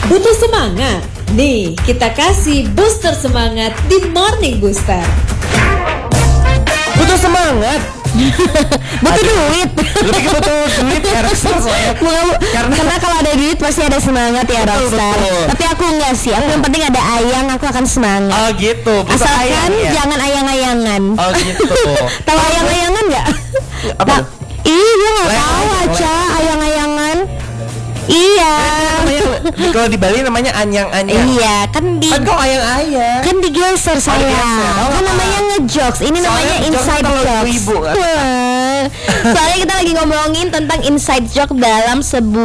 Butuh semangat? Nih, kita kasih booster semangat di Morning Booster. Butuh semangat. Butuh duit. Lebih ke butuh duit ya Rockstar soalnya. Karena kalau ada duit pasti ada semangat ya Rockstar. Betul. Tapi aku enggak sih. Aku yang penting ada ayang, aku akan semangat. Oh gitu. Butuh Asalkan ayang, ya? jangan ayang-ayangan. Oh gitu. Tahu ayang-ayangan nggak? Apa? Ih, gue nggak Leng, tahu leng. aja ayang-ayangan. Iya. Kalau di Bali namanya anyang-anyang. Iya, kan Kok ayang-ayang? kan digeser saya. digeser. Oh, Kan namanya ngejokes. Ini Soalnya namanya jokes inside terlalu jokes. ibu, kan? Wah. Soalnya kita lagi ngomongin tentang inside joke dalam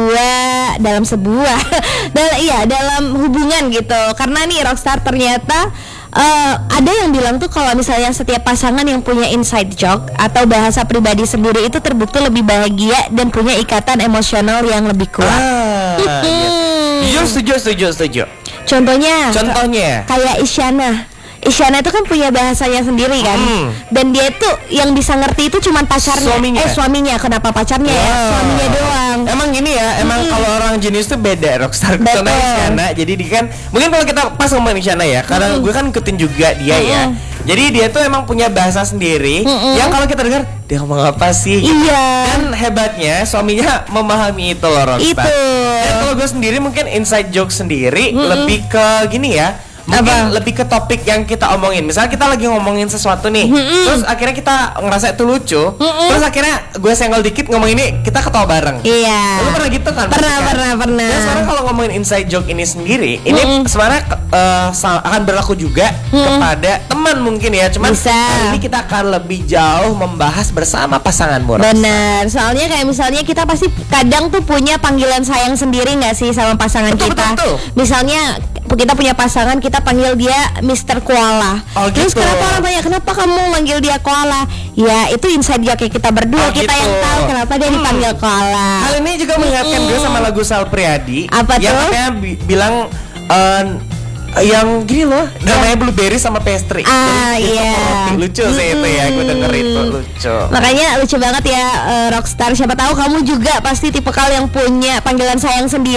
dalam hubungan gitu. Karena nih Rockstar ternyata ada yang bilang tuh kalau misalnya setiap pasangan yang punya inside joke atau bahasa pribadi sendiri itu terbukti lebih bahagia dan punya ikatan emosional yang lebih kuat. Iya. Setuju. Contohnya Contohnya. kayak Isyana itu kan punya bahasanya sendiri kan, dan dia itu yang bisa ngerti itu cuma pacarnya. Suaminya. Kenapa pacarnya ya? Suaminya doang. Emang gini ya, emang kalau orang jenis tuh beda Rockstar. Betul. Contohnya Isyana, jadi dia kan mungkin kalau kita pas ngomongin Isyana ya, karena gue kan ikutin juga dia ya. Jadi dia tuh emang punya bahasa sendiri yang kalau kita dengar dia ngomong apa sih? Iya. Dan hebatnya suaminya memahami itu loh Rockstar. Itu. Dan kalau gue sendiri mungkin inside joke sendiri lebih ke gini ya. Mungkin lebih ke topik yang kita omongin. Misalnya kita lagi ngomongin sesuatu nih, terus akhirnya kita ngerasa itu lucu, terus akhirnya gue senggol dikit ngomong ini, kita ketawa bareng. Iya. Lu pernah gitu kan? Pernah. Dan sekarang kalau ngomongin inside joke ini sendiri, ini sebenarnya akan berlaku juga kepada teman mungkin ya. Cuman Bisa. kali ini kita akan lebih jauh membahas bersama pasanganmu. Benar. Soalnya kayak misalnya kita pasti kadang tuh punya panggilan sayang sendiri nggak sih sama pasangan kita. Betul. Misalnya kita punya pasangan, kita panggil dia Mr. Koala. Oh, Terus gitu. kenapa orang tanya kenapa kamu manggil dia Koala? Ya itu inside joke kita berdua. Kita gitu. yang tahu kenapa dia dipanggil Koala. Hal ini juga mengingatkan gue sama lagu Sal Priadi. Apa yang tuh? katanya bilang yang gini loh, namanya blueberry sama pastry. Iya. Lucu sih itu ya, gue denger itu lucu. Makanya lucu banget ya Rockstar. Siapa tahu kamu juga pasti tipe kal yang punya panggilan sayang sendiri.